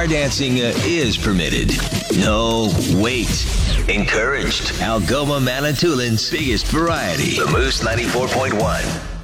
bar dancing is permitted. No, wait. Encouraged. Algoma Manitoulin's biggest variety. The Moose 94.1.